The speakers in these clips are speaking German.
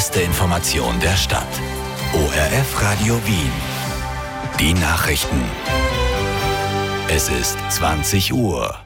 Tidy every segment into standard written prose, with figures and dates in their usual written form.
beste Information der Stadt. ORF Radio Wien. Die Nachrichten. Es ist 20 Uhr.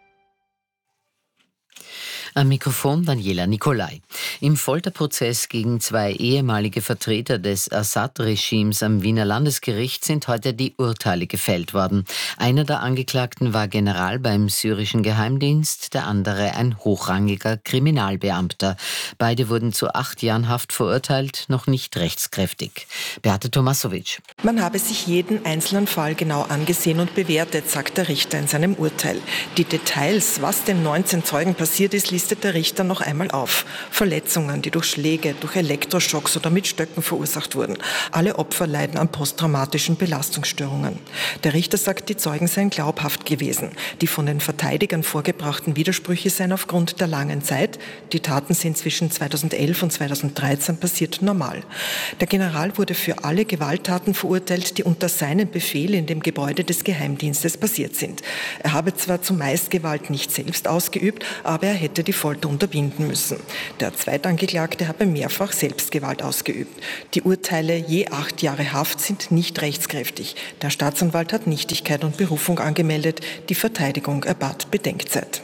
Am Mikrofon Daniela Nicolai. Im Folterprozess gegen 2 ehemalige Vertreter des Assad-Regimes am Wiener Landesgericht sind heute die Urteile gefällt worden. Einer der Angeklagten war General beim syrischen Geheimdienst, der andere ein hochrangiger Kriminalbeamter. Beide wurden zu 8 Jahren Haft verurteilt, noch nicht rechtskräftig. Beate Tomasovic. Man habe sich jeden einzelnen Fall genau angesehen und bewertet, sagt der Richter in seinem Urteil. Die Details, was den 19 Zeugen passiert ist, listet der Richter noch einmal auf. Verletzungen, die durch Schläge, durch Elektroschocks oder mit Stöcken verursacht wurden. Alle Opfer leiden an posttraumatischen Belastungsstörungen. Der Richter sagt, die Zeugen seien glaubhaft gewesen. Die von den Verteidigern vorgebrachten Widersprüche seien aufgrund der langen Zeit, die Taten sind zwischen 2011 und 2013 passiert, normal. Der General wurde für alle Gewalttaten verurteilt, die unter seinem Befehl in dem Gebäude des Geheimdienstes passiert sind. Er habe zwar zumeist Gewalt nicht selbst ausgeübt, aber er hätte die Folter unterbinden müssen. Der Zweitangeklagte habe mehrfach Selbstgewalt ausgeübt. Die Urteile je 8 Jahre Haft sind nicht rechtskräftig. Der Staatsanwalt hat Nichtigkeit und Berufung angemeldet. Die Verteidigung erbat Bedenkzeit.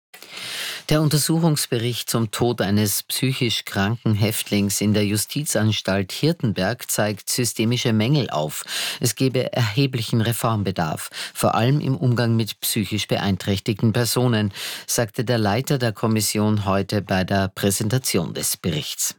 Der Untersuchungsbericht zum Tod eines psychisch kranken Häftlings in der Justizanstalt Hirtenberg zeigt systemische Mängel auf. Es gebe erheblichen Reformbedarf, vor allem im Umgang mit psychisch beeinträchtigten Personen, sagte der Leiter der Kommission heute bei der Präsentation des Berichts.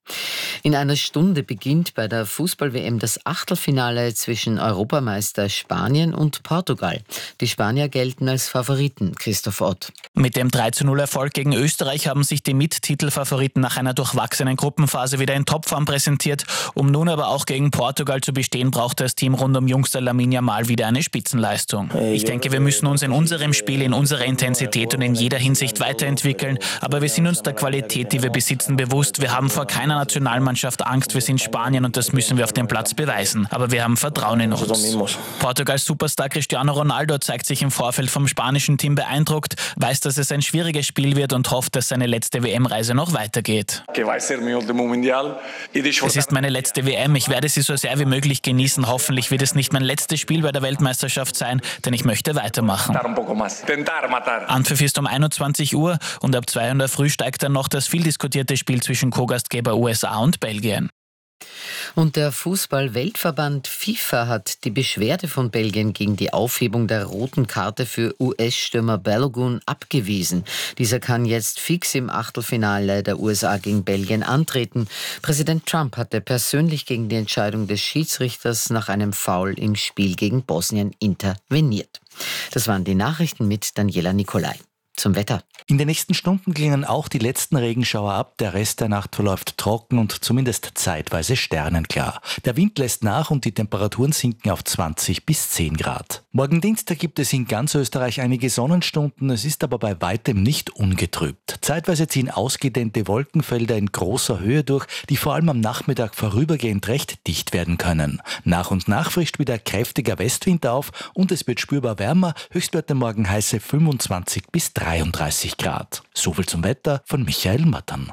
In einer Stunde beginnt bei der Fußball-WM das Achtelfinale zwischen Europameister Spanien und Portugal. Die Spanier gelten als Favoriten, Christoph Ott. Mit dem 3:0-Erfolg gegen Österreich haben sich die Mittitelfavoriten nach einer durchwachsenen Gruppenphase wieder in Topform präsentiert. Um nun aber auch gegen Portugal zu bestehen, braucht das Team rund um Youngster Lamine Yamal wieder eine Spitzenleistung. Ich denke, wir müssen uns in unserem Spiel, in unserer Intensität und in jeder Hinsicht weiterentwickeln. Aber wir sind uns der Qualität, die wir besitzen, bewusst. Wir haben vor keiner Nationalmannschaft Angst. Wir sind Spanien und das müssen wir auf dem Platz beweisen. Aber wir haben Vertrauen in uns. Portugals Superstar Cristiano Ronaldo zeigt sich im Vorfeld vom spanischen Team beeindruckt, weiß, dass es ein schwieriges Spiel wird und hofft, dass seine letzte WM-Reise noch weitergeht. Es ist meine letzte WM. Ich werde sie so sehr wie möglich genießen. Hoffentlich wird es nicht mein letztes Spiel bei der Weltmeisterschaft sein, denn ich möchte weitermachen. Anpfiff ist um 21 Uhr und ab 2 Uhr in der Früh steigt dann noch das viel diskutierte Spiel zwischen Co-Gastgeber USA und Belgien. Und der Fußball-Weltverband FIFA hat die Beschwerde von Belgien gegen die Aufhebung der roten Karte für US-Stürmer Balogun abgewiesen. Dieser kann jetzt fix im Achtelfinale der USA gegen Belgien antreten. Präsident Trump hatte persönlich gegen die Entscheidung des Schiedsrichters nach einem Foul im Spiel gegen Bosnien interveniert. Das waren die Nachrichten mit Daniela Nicolai. Zum Wetter. In den nächsten Stunden klingen auch die letzten Regenschauer ab. Der Rest der Nacht verläuft trocken und zumindest zeitweise sternenklar. Der Wind lässt nach und die Temperaturen sinken auf 20 bis 10 Grad. Morgen Dienstag gibt es in ganz Österreich einige Sonnenstunden. Es ist aber bei weitem nicht ungetrübt. Zeitweise ziehen ausgedehnte Wolkenfelder in großer Höhe durch, die vor allem am Nachmittag vorübergehend recht dicht werden können. Nach und nach frischt wieder kräftiger Westwind auf und es wird spürbar wärmer. Höchstwerte morgen heiße 25 bis 33 Grad. Soviel zum Wetter von Michael Mattern.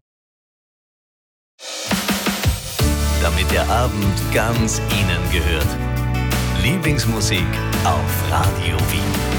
Damit der Abend ganz Ihnen gehört. Lieblingsmusik auf Radio Wien.